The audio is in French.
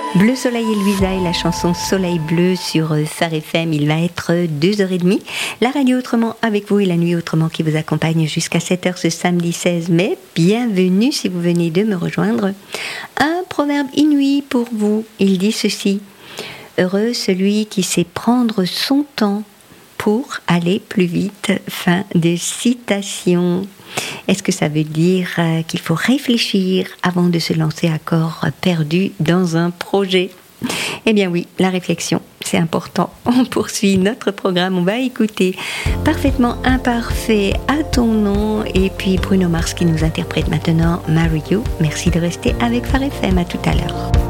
Bleu Soleil et Louisa et la chanson Soleil Bleu sur Phare FM. Il va être 2h30. La radio autrement avec vous et la nuit autrement qui vous accompagne jusqu'à 7h ce samedi 16 mai. Bienvenue si vous venez de me rejoindre. Un proverbe inouï pour vous. Il dit ceci: heureux celui qui sait prendre son temps pour aller plus vite. Fin de citation. Est-ce que ça veut dire qu'il faut réfléchir avant de se lancer à corps perdu dans un projet? Eh bien oui, la réflexion, c'est important. On poursuit notre programme, on va écouter Parfaitement Imparfait à ton nom et puis Bruno Mars qui nous interprète maintenant Marry You. Merci de rester avec Phare FM, à tout à l'heure.